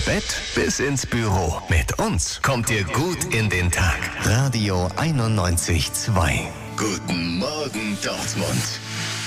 Bett bis ins Büro. Mit uns kommt ihr gut in den Tag. Radio 91.2. Guten Morgen, Dortmund.